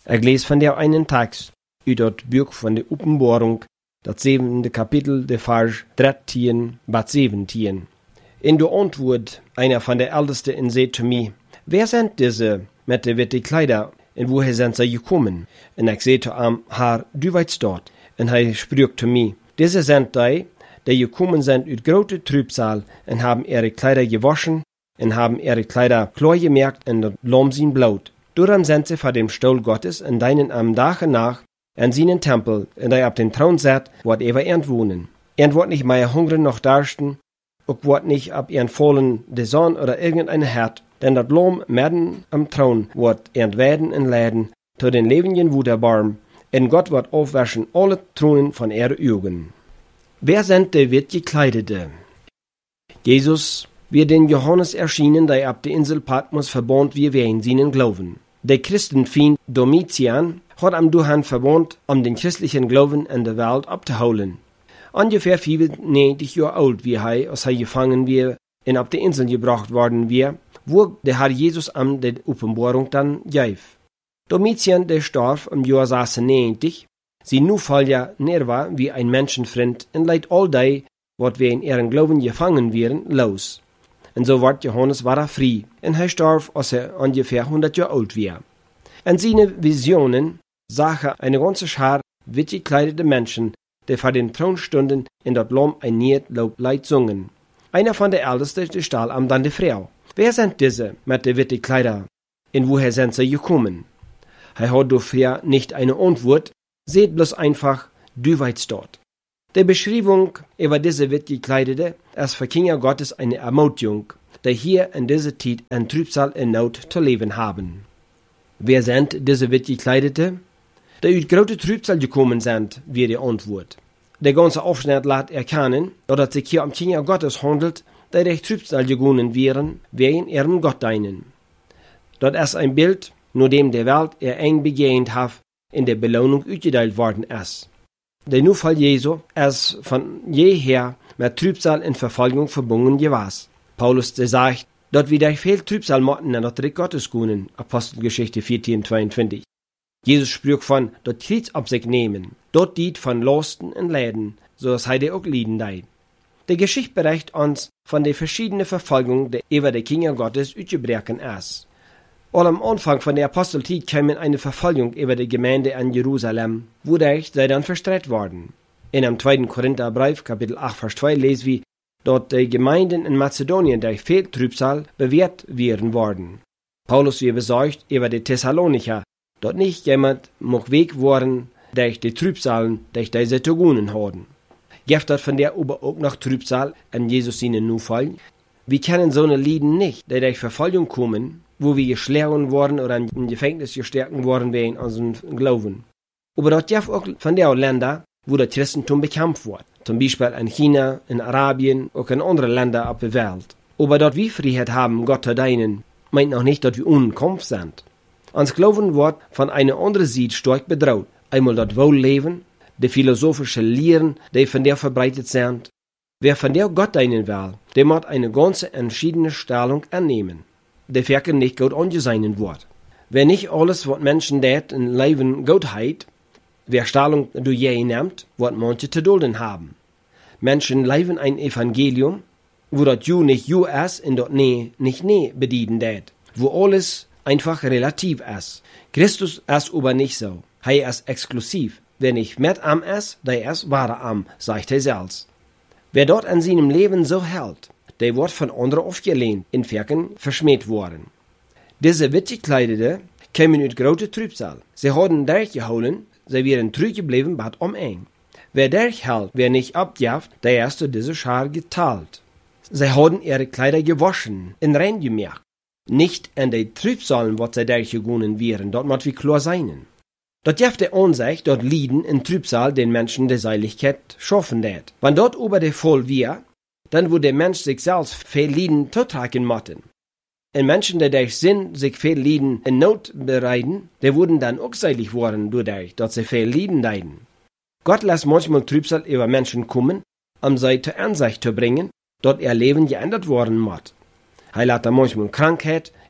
Ich lese von der einen Text uit dat Buch von der Openbarung, dat 7. Kapitel, de Vers 13 bis 17. In der Antwort einer von der Ältesten und sagt zu mir, wer sind diese mit den witten Kleider und woher sind sie gekommen? Und ich sagte ihm, Herr, du weißt dort. Und er sprach zu mir, diese sind die gekommen sind uit große Trübsal und haben ihre Kleider gewaschen und haben ihre Kleider klar gemerkt und das Lamm sein Blut. Darum sind sie vor dem Stuhl Gottes und deinen am Tage nach an seinen Tempel, und er ab den Thron sitzt, wird er wohnen. Er wird nicht mehr hungern noch darsten, auch wird nicht ab ihren Fallen der Sonne oder irgendeine Herd, denn das Lamm mitten am Thron wird werden und leiden, zu den Lebenden Wuderbarm, und Gott wird aufwaschen alle Thronen von ihre Augen. Wer sind die wird gekleidete? Jesus wird den Johannes erschienen, der ab der Insel Patmos verbond wir in seinen Glauben. Der Christenfeind Domitian hat am Duhan verbond, den christlichen Glauben in der Welt abzuholen. Ungefähr 95 Jahre alt wie als er gefangen wir und ab der Insel gebracht worden wir, wo der Herr Jesus am der Offenbarung dann gab. Domitian, der starb im Jahr 96, sie nu Falja Nerva wie ein Menschenfreund und leidt all die, wat wir in ihren Glauben gefangen wären, los. Und so ward Johannes war frei, und er starb, als er ungefähr 100 Jahre alt war. In seinen Visionen sah er eine ganze Schar wit gekleidete Menschen, die vor den Thron stunden in dat Lamm ein Niedloblied sungen. Einer von der Ältesten, der stahl am dann die Frau. Wer sind diese mit den witten Kleider? Und woher sind sie gekommen? Er hat dafür nicht eine Antwort, seht bloß einfach, du weißt dort. Die Beschreibung über diese wit gekleidete ist für Kinder Gottes eine Ermutigung, die hier in dieser Zeit in Trübsal und Not zu leben haben. Wer sind diese wit gekleidete? Die uit große Trübsal gekommen sind, wie die Antwort. Der ganze Aufschnitt lässt erkennen, dass es sich hier um Kinder Gottes handelt, die durch Trübsal gegangen wären, wegen ihrem Gott dienen. Das ist ein Bild, nur dem der Welt eng begehend hat, in der Belohnung uitgedeelt worden ist. Der Nufall Jesu ist von jeher mit Trübsal und Verfolgung verbunden gewesen. Paulus sagt, dass wir durch viel Trübsal mochten in das Reich Gottes gehen, Apostelgeschichte 14,22. Jesus sprach von, dort Krieg auf sich nehmen, dort diet von Lasten und Leiden, so als heide auch Lieden deit. Die Geschichte berichtet uns von der verschiedenen Verfolgung, die über die Kinder Gottes uitgebrochen ist. All am Anfang von der Apostelzeit kam eine Verfolgung über die Gemeinde in Jerusalem, wodurch sei dann verstreut worden. In dem 2. Korintherbrief, Kapitel 8, Vers 2, lesen wir, dort die Gemeinden in Mazedonien durch viel Trübsal bewährt werden worden. Paulus wird besorgt über die Thessalonicher, dort nicht jemand mag weg worden durch die Trübsalen, durch die sie zu tun hatten. Gibt dort von der aber auch noch Trübsal an Jesus seinen Nufall? Wir kennen so eine Lieden nicht, die durch Verfolgung kommen, wo wir geschlagen worden oder im Gefängnis gestärkt worden wegen unserem Glauben. Aber dort gibt auch von der Länder, wo das Christentum bekämpft wird. Zum Beispiel in China, in Arabien, auch in anderen Ländern auf der Welt. Aber dort wir Freiheit haben, Gott zu dienen, meint noch nicht, dass wir ohne Kampf sind. Uns Glauben wird von einer anderen Seite stark bedroht. Einmal das Wohlleben, die philosophische Lehren, die von der verbreitet sind. Wer von der Gott dienen will, der muss eine ganz entschiedene Stellung annehmen. Der Werke nicht gut angesehen wird. Wer nicht alles, was Menschen tät in Leben gut heit, wer Stellung du je nimmt, wird manche zu dulden haben. Menschen leben ein Evangelium, wo das Ju nicht Ju ist und das Nee nicht Nee bedienen tät, wo alles einfach relativ ist. Christus ist aber nicht so. Er ist exklusiv. Wer nicht mit am ist, der ist wahre am, sagt er selbst. Wer dort an seinem Leben so hält, der wird von anderen aufgelehnt, in Werken verschmäht worden. Diese wit gekleidete kämen uit große Trübsal. Sie haben durchgeholen, sie wären treu geblieben, bad eng. Wer durchhält, wer nicht abjaft, der ist zu dieser Schar geteilt. Sie haben ihre Kleider gewaschen, in rein gemerkt. Nicht in die Trübsalen, wat sie durchgegangen wären, dort muss wie klar sein. Dort jaft der Ansicht, dort Lieden in Trübsal den Menschen der Seiligkeit schaffen wird. Wenn dort über der Voll wir, dann würde der Mensch sich selbst viel Lieden zutragen motten. Und Menschen, die durch Sinn sich viel Lieden in Not bereiten, die würden dann auch seilig worden, dadurch, dass sie viel Lieden leiden. Gott lässt manchmal Trübsal über Menschen kommen, um sie zur Ansicht zu bringen, dass ihr Leben geändert worden muss. Er lässt da manchmal Krankheit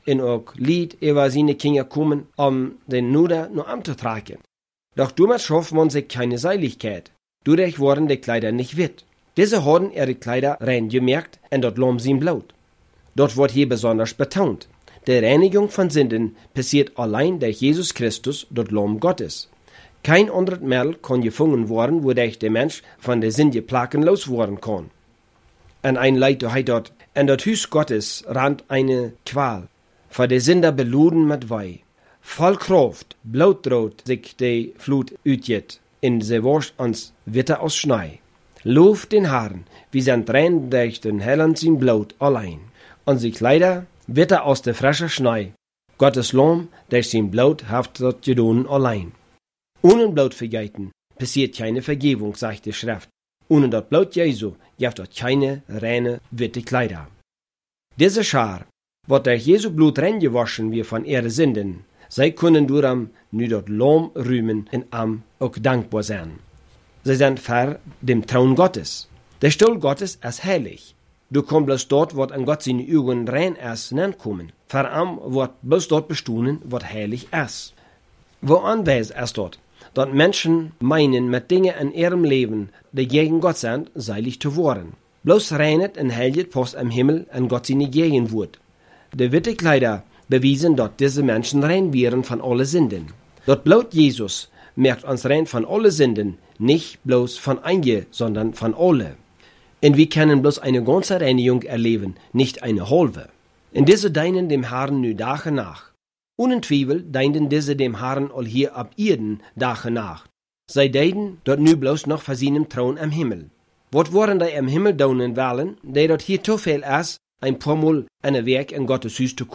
en ook lied über seine Kinder kommen, den Nuder nur anzutragen. Doch damals schafft man sich keine Seiligkeit. Dadurch wurden die Kleider nicht wit. Diese haben ihre Kleider rein gemerkt und dort lohnt sie Blut. Dort wird hier besonders betont. Die Reinigung von Sünden passiert allein durch Jesus Christus, dort Lamm Gottes. Kein anderes Mittel kann gefunden werden, wodurch der Mensch von der Sünde plakenlos werden kann. Und ein Leid dort, und dort Hus Gottes rannt eine Qual, vor der Sünder beluden mit Weih. Voll Kraft, blautrot sich die Flut utjet, in se Wurst ans Witter aus Schnee. Lof den Herrn, wie sein Tränen durch den hellen sein Blut allein. Und sie Kleider, Witter aus der frischen Schnee. Gottes Lamm, durch sein Blut haft dort gedonen allein. Ohne Blut vergeiten, passiert keine Vergebung, sagt die Schrift. Ohne das Blut Jesu, gibt dort keine reine, witte Kleider. Diese Schar, wird durch Jesu Blut reingewaschen wie von ihren Sünden. Sie können darum nu dort Lamm rühmen und am auch dankbar sein. Sie sind für dem Thron Gottes. Der Stuhl Gottes ist heilig. Du kommst bloß dort, wo an Gott seine Augen rein ist, kommen. Für am wird bloß dort bestuhlen, was heilig ist. Wo anwesend ist dort? Dort Menschen meinen, mit Dingen in ihrem Leben, die gegen Gott sind, seilig zu werden. Bloß reinet und heiligt Post am Himmel an Gott seine Gegenwart. Die witte Kleider bewiesen, dass diese Menschen rein wären von allen Sünden. Dort Blut Jesus merkt uns rein von allen Sünden, nicht bloß von einigen, sondern von allen. Und wir können bloß eine ganze Reinigung erleben, nicht eine halbe. Und diese dienen dem Herrn nu Tage nach. Ohne Zweifel dienen diese dem Herrn all hier ab Erden Tage nach. Sie dienen dort nu bloß noch für seinen Thron am Himmel. Was wollen die am Himmel daunen wollen, die dort hier zu viel ist, ein paar Mal an ein Werk in Gottes Hus zu